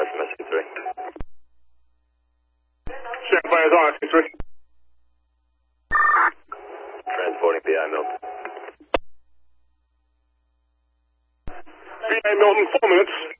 from SC3. Stand by as on SC3. Transporting BI Milton. BI Milton, 4 minutes.